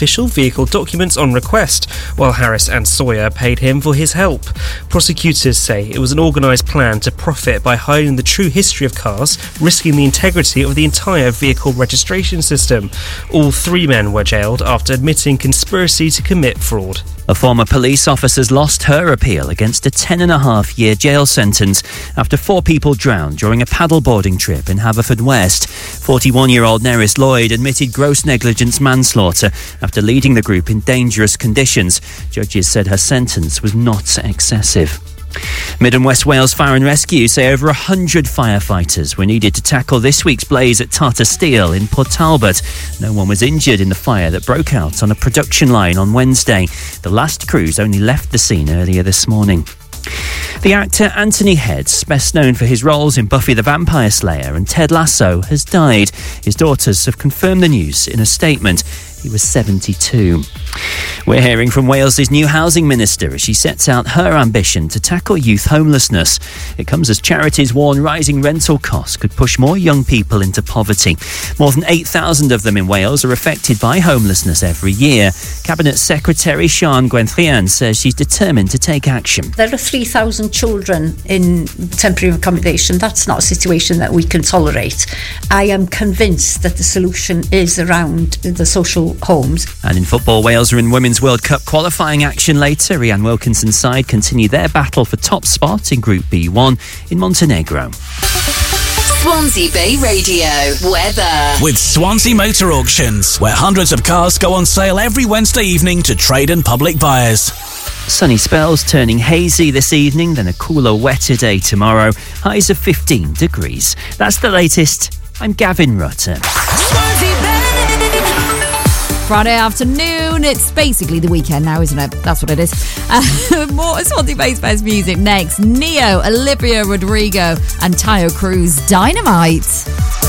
official vehicle documents on request, while Harris and Sawyer paid him for his help. Prosecutors say it was an organised plan to profit by hiding the true history of cars, risking the integrity of the entire vehicle registration system. All 3 men were jailed after admitting conspiracy to commit fraud. A former police officer's lost her appeal against a 10.5-year jail sentence after 4 people drowned during a paddleboarding trip in Haverfordwest. 41-year-old Nerys Lloyd admitted gross negligence manslaughter after leading the group in dangerous conditions. Judges said her sentence was not excessive. Mid and West Wales Fire and Rescue say over 100 firefighters were needed to tackle this week's blaze at Tata Steel in Port Talbot. No one was injured in the fire that broke out on a production line on Wednesday. The last crews only left the scene earlier this morning. The actor Anthony Heads, best known for his roles in Buffy the Vampire Slayer and Ted Lasso, has died. His daughters have confirmed the news in a statement. He was 72. We're hearing from Wales's new housing minister as she sets out her ambition to tackle youth homelessness. It comes as charities warn rising rental costs could push more young people into poverty. More than 8,000 of them in Wales are affected by homelessness every year. Cabinet Secretary Sian Gwenllian says she's determined to take action. There are 3,000 children in temporary accommodation. That's not a situation that we can tolerate. I am convinced that the solution is around the social homes. And in football, Wales are in Women's World Cup qualifying action later. Rhian Wilkinson's side continue their battle for top spot in Group B1 in Montenegro. Swansea Bay Radio weather. With Swansea Motor Auctions, where hundreds of cars go on sale every Wednesday evening to trade and public buyers. Sunny spells turning hazy this evening, then a cooler, wetter day tomorrow. Highs of 15 degrees. That's the latest. I'm Gavin Rutter. Friday afternoon, it's basically the weekend now, isn't it? That's what it is. More Swansea Base music next. Neo, Olivia Rodrigo and Tayo Cruz, Dynamite.